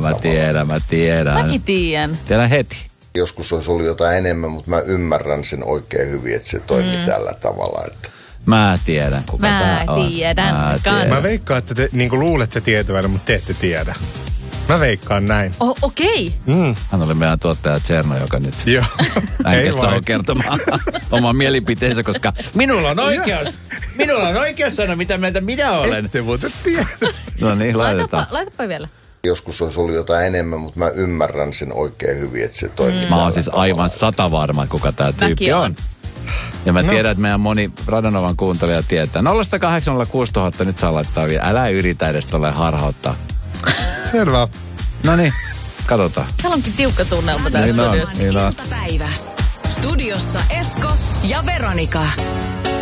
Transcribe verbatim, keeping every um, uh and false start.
mä tiedän, mä tiedän. Mäkin tiedän. Tiedän heti. Joskus olisi ollut jotain enemmän, mutta mä ymmärrän sen oikein hyvin, että se toimii mm. tällä tavalla. Että... Mä tiedän, kuka mä tää on. Tiedän. Mä tiedän. Mä veikkaan, että te niin luulette tietävänä, mutta te ette tiedä. Mä veikkaan näin. Oh, okei. Okay. Mm. Hän oli meidän tuottaja Tserno, joka nyt Joo. näin kestää kertomaan oman mielipiteensä, koska minulla on oikeus. Minulla on oikeus sanoa, mitä mieltä minä olen. Ette muuten tiedä. No niin, laitetaan. Laitapa, laitapa vielä. Joskus olisi ollut jotain enemmän, mutta mä ymmärrän sen oikein hyvin, että se toimii. Mm. Mä oon siis aivan sata varma, kuka tää tyyppi on. Ja mä no. tiedän, että meidän moni Radanovan kuuntelija tietää. nolla kahdeksan nolla kuusi nolla nolla nolla, nyt saa laittaa vielä. Älä yritä edes tolleen harhauttaa. Selvä. No niin, katsotaan. Täällä onkin tiukka tunnelma tää niin studiossa. Niin iltapäivä. Studiossa Esko ja Veronika.